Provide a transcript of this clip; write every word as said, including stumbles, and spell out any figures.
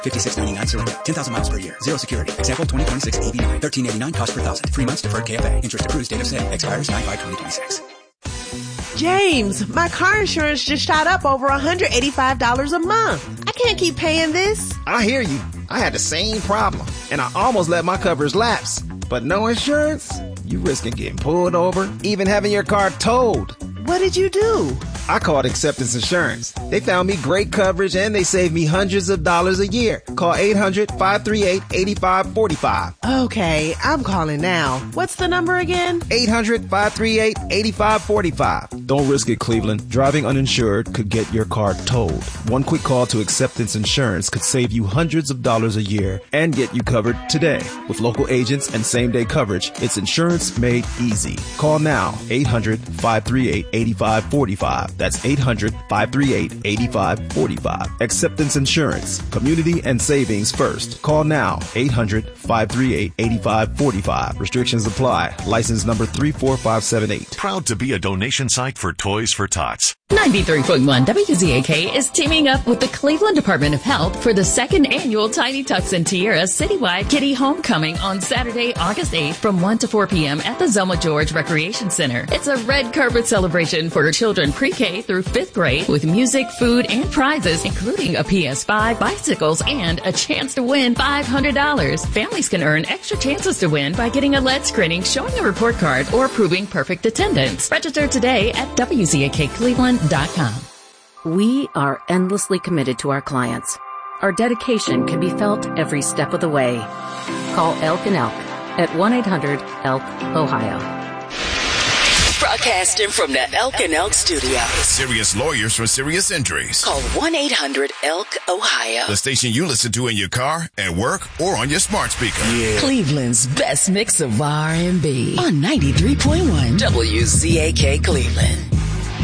fifty-six ninety-nine surrender. ten thousand miles per year. Zero security. Example twenty twenty-six A B nine. thirteen eighty-nine cost per thousand. Three months deferred K F A. Interest accrues date of sale. Expires nine five twenty twenty-six. James, my car insurance just shot up over one hundred eighty-five dollars a month. I can't keep paying this. I hear you. I had the same problem, and I almost let my coverage lapse. But no insurance? You risking getting pulled over, even having your car towed. What did you do? I called Acceptance Insurance. They found me great coverage and they saved me hundreds of dollars a year. Call eight hundred, five three eight, eight five four five. Okay, I'm calling now. What's the number again? eight hundred, five three eight, eight five four five. Don't risk it, Cleveland. Driving uninsured could get your car towed. One quick call to Acceptance Insurance could save you hundreds of dollars a year and get you covered today. With local agents and same-day coverage, it's insurance made easy. Call now, eight hundred, five three eight, eight five four five. That's eight hundred, five three eight, eight five four five. Acceptance Insurance. Community and savings first. Call now. eight hundred, five three eight, eight five four five. Restrictions apply. License number three four five seven eight. Proud to be a donation site for Toys for Tots. ninety-three point one W Z A K is teaming up with the Cleveland Department of Health for the second annual Tiny Tucks and Tiaras Citywide Kitty Homecoming on Saturday, August eighth from one to four p.m. at the Zelma George Recreation Center. It's a red carpet celebration for children pre-K through fifth grade with music, food, and prizes, including a P S five, bicycles, and a chance to win five hundred dollars. Families can earn extra chances to win by getting a L E D screening, showing a report card, or proving perfect attendance. Register today at W Z A K Cleveland dot com. We are endlessly committed to our clients. Our dedication can be felt every step of the way. Call Elk and Elk at one eight hundred elk Ohio. Broadcasting from the Elk and Elk studio. Serious lawyers for serious injuries. Call one eight hundred elk Ohio. The station you listen to in your car, at work, or on your smart speaker. Yeah. Cleveland's best mix of R and B on ninety-three point one W Z A K Cleveland.